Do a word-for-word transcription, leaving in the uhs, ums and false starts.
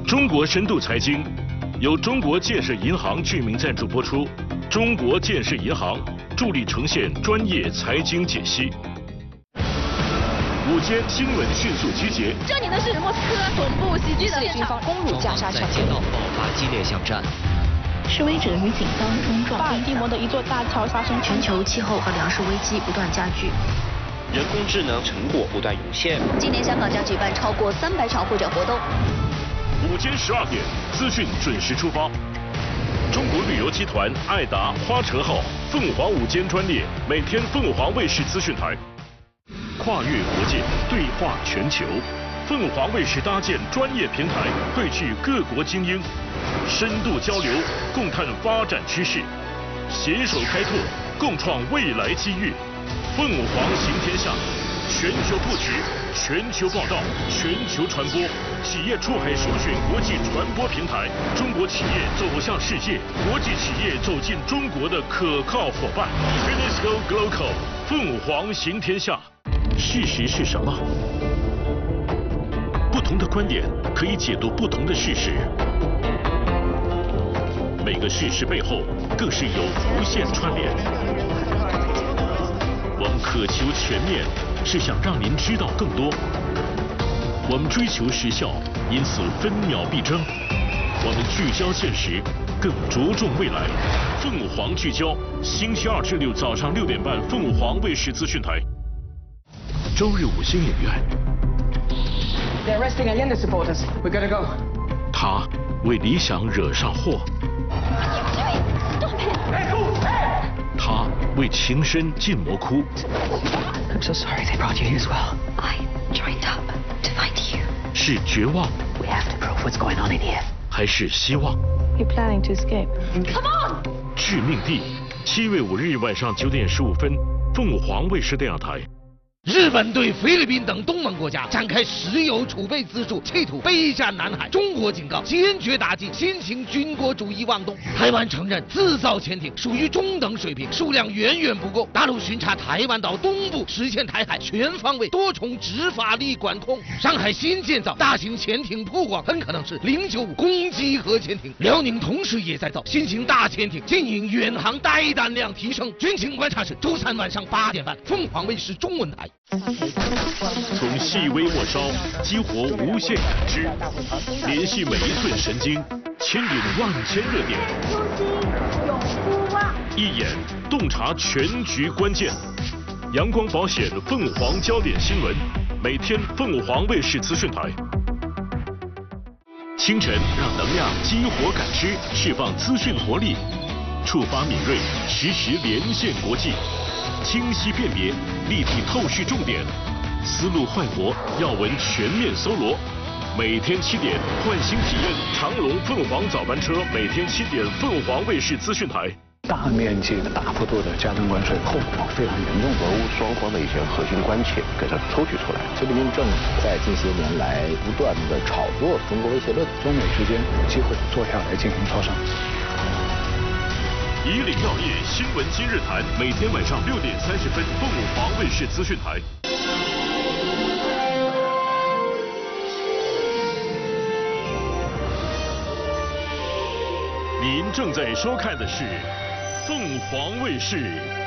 中国深度财经由中国建设银行居民赞助播出。中国建设银行助力呈现专业财经解析。午间新闻迅速集结。 这里呢是莫斯科总部袭击的军方攻入加沙小街道， 爆发激烈巷战。 示威者与警方冲撞。 巴尔的摩的一座大桥发生。 全球气候和粮食危机不断加剧。 人工智能成果不断涌现。 今年香港将举办超过三百场会展活动。 午间十二点，资讯准时出发。中国旅游集团爱达花车号凤凰午间专列，每天凤凰卫视资讯台。跨越国界，对话全球。凤凰卫视搭建专业平台，汇聚各国精英，深度交流，共探发展趋势，携手开拓，共创未来机遇。凤凰行天下，全球布局，全球报道，全球传播，企业出海首选国际传播平台，中国企业走向世界，国际企业走进中国的可靠伙伴。UNESCO Global， 凤凰行天下。事实是什么？不同的观点可以解读不同的事实，每个事实背后更是有无限串联。我们渴求全面，是想让您知道更多。我们追求时效，因此分秒必争。我们聚焦现实，更着重未来。凤凰聚焦，星期二至六早上六点半，凤凰卫视资讯台。周日五星影院。 They're arresting Allende supporters. We gotta go. 他为理想惹上祸。他为情深进魔窟。 I'm so sorry they brought you here as well. I joined up to find you. 是绝望。 We have to prove what's going on in here. 还是希望？ You're planning to escape. Come on. 致命地，七月五日晚上九点十五分，凤凰卫视电视台。 日本对菲律宾等东盟国家展开石油储备资助，企图备战南海。中国警告，坚决打击新型军国主义妄动。台湾承认自造潜艇属于中等水平，数量远远不够。大陆巡查台湾岛东部，实现台海全方位多重执法力管控。上海新建造大型潜艇曝光，很可能是零九五攻击核潜艇。辽宁同时也在造新型大潜艇，经营远航带弹量提升。军情观察室周三晚上八点半，凤凰卫视中文台。 从细微末梢激活无限感知，联系每一寸神经，牵引万千热点，一眼洞察全局关键。阳光保险凤凰焦点新闻，每天凤凰卫视资讯台。清晨让能量激活感知，释放资讯活力，触发敏锐，实时连线国际。清晰辨别，立体透视重点，思路焕活，要闻全面搜罗。每天七点，唤醒体验长龙凤凰早班车，每天七点，凤凰卫视资讯台。 大面积的、大幅度的加征关税，后果非常严重。俄乌双方的一些核心关切给它抽取出来。 菲律宾政府在近些年来不断的炒作中国威胁论， 中美之间有机会坐下来进行磋商。 以岭药业新闻今日谈，每天晚上六点三十分，凤凰卫视资讯台。您正在收看的是凤凰卫视